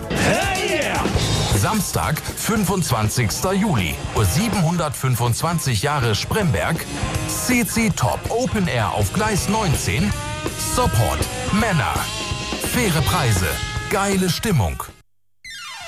Hey yeah! Samstag, 25. Juli, 725 Jahre Spremberg, CC Top Open Air auf Gleis 19, Support, Männer, faire Preise, geile Stimmung.